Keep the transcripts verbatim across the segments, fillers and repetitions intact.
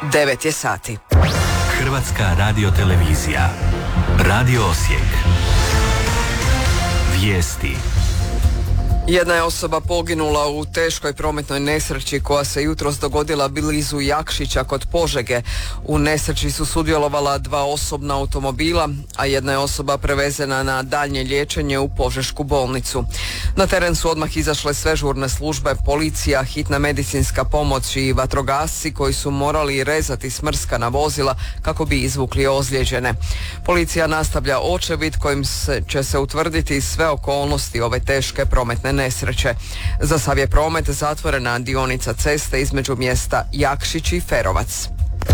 devet je sati. Hrvatska radiotelevizija. Radio Osijek. Vijesti. Jedna je osoba poginula u teškoj prometnoj nesreći koja se jutros dogodila blizu Jakšića kod Požege. U nesreći su sudjelovala dva osobna automobila, a jedna je osoba prevezena na daljnje liječenje u Požešku bolnicu. Na teren su odmah izašle sve žurne službe, policija, hitna medicinska pomoć i vatrogasci koji su morali rezati smrskana vozila kako bi izvukli ozlijeđene. Policija nastavlja očevid kojim se, će se utvrditi sve okolnosti ove teške prometne nesreće. Za sav je promet zatvorena dionica ceste između mjesta Jakšić i Ferovac.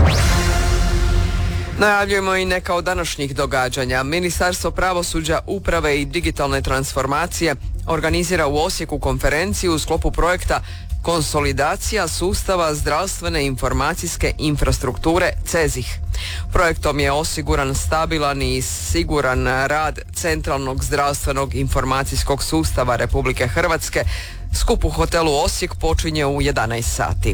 Najavljujemo i neka od današnjih događanja. Ministarstvo pravosuđa, uprave i digitalne transformacije organizira u Osijeku konferenciju u sklopu projekta Konsolidacija sustava zdravstvene informacijske infrastrukture CEZIH. Projektom je osiguran stabilan i siguran rad Centralnog zdravstvenog informacijskog sustava Republike Hrvatske. Skup u hotelu Osijek počinje u jedanaest sati.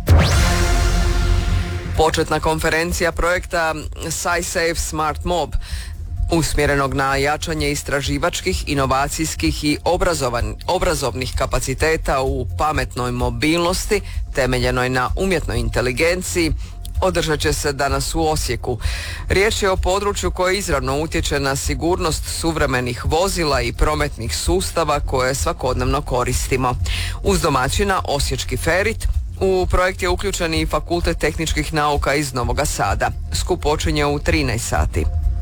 Početna konferencija projekta SciSafe Smart Mob usmjerenog na jačanje istraživačkih, inovacijskih i obrazovan, obrazovnih kapaciteta u pametnoj mobilnosti temeljenoj na umjetnoj inteligenciji održat će se danas u Osijeku. Riječ je o području koje izravno utječe na sigurnost suvremenih vozila i prometnih sustava koje svakodnevno koristimo. Uz domaćina Osječki Ferit, u projekt je uključen i Fakultet tehničkih nauka iz Novoga Sada. Skup počinje u trinaest sati.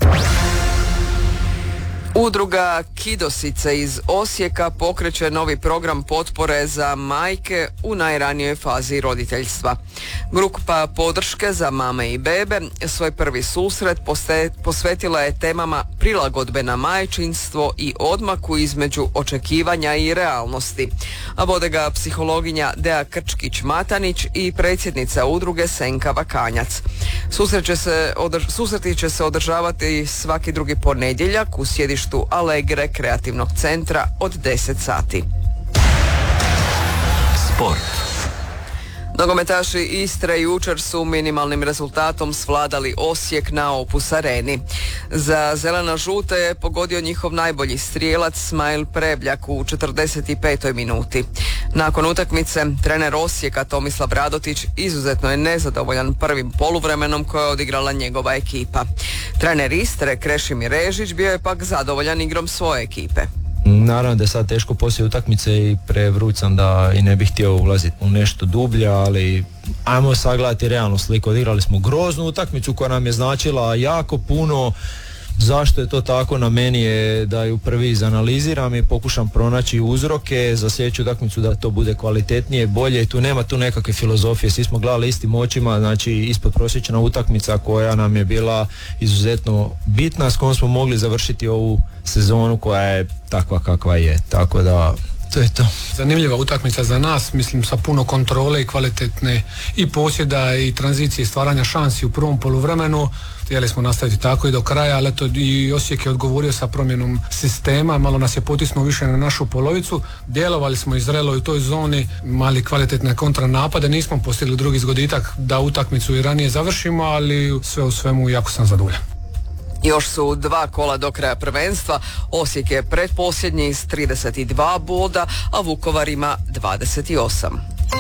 Udruga Kidosice iz Osijeka pokreće novi program potpore za majke u najranijoj fazi roditeljstva. Grupa podrške za mame i bebe svoj prvi susret posvetila je temama prilagodbe na majčinstvo i odmaku između očekivanja i realnosti. A vode ga psihologinja Dea Krčkić-Matanić i predsjednica udruge Senka Vakanjac. Susret će se održ- susreti će se održavati svaki drugi ponedjeljak u sjedištu Allegre kreativnog centra od deset sati. Sport. Nogometaši Istre jučer su minimalnim rezultatom svladali Osijek na Opus Areni. Za zeleno-žute je pogodio njihov najbolji strijelac Smajl Prevljak u četrdeset petoj minuti. Nakon utakmice, trener Osijeka Tomislav Radotić izuzetno je nezadovoljan prvim poluvremenom koje je odigrala njegova ekipa. Trener Istre Krešimir Režić bio je pak zadovoljan igrom svoje ekipe. Naravno da je sad teško poslije utakmice i prevruć sam da i ne bih htio ulaziti u nešto dublje, ali ajmo sagledati realnu sliku. Odigrali smo groznu utakmicu koja nam je značila jako puno. Zašto je to tako, na meni je da ju prvi izanaliziram i pokušam pronaći uzroke za sljedeću utakmicu da to bude kvalitetnije, bolje i tu nema tu nekakve filozofije, svi smo gledali istim očima, znači ispodprosječna utakmica koja nam je bila izuzetno bitna, s kojom smo mogli završiti ovu sezonu koja je takva kakva je, tako da to je to. Zanimljiva utakmica za nas, mislim sa puno kontrole i kvalitetne i posjeda i tranzicije i stvaranja šansi u prvom poluvremenu. Htjeli smo nastaviti tako i do kraja, ali eto i Osijek je odgovorio sa promjenom sistema, malo nas je potisnuo više na našu polovicu. Djelovali smo i zrelo u toj zoni, mali kvalitetne kontranapade, nismo postigli drugi zgoditak da utakmicu i ranije završimo, ali sve u svemu jako sam zadovoljan. Još su dva kola do kraja prvenstva. Osijek je pretposljednji s trideset dva boda, a Vukovar ima dvadeset osam.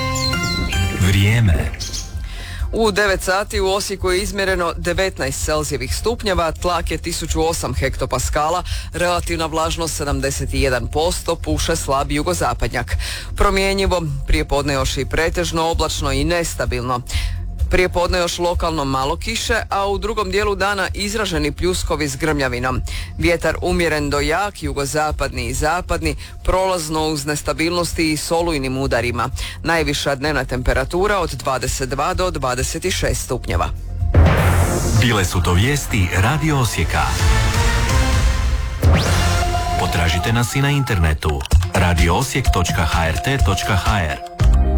Vrijeme. U devet sati u Osijeku je izmjereno devetnaest celzijevih stupnjeva, tlak je tisuću osam hektopaskala, relativna vlažnost sedamdeset jedan posto, puše slab jugozapadnjak. Promjenjivo, prijepodne još i pretežno, oblačno i nestabilno. Prije podne još lokalno malo kiše, a u drugom dijelu dana izraženi pljuskovi s grmljavinom. Vjetar umjeren do jak, jugozapadni i zapadni, prolazno uz nestabilnosti i solujnim udarima. Najviša dnevna temperatura od dvadeset dva do dvadeset šest stupnjeva. Bile su to vijesti Radio Osijeka. Potražite nas i na internetu radio osijek točka h r t točka h r.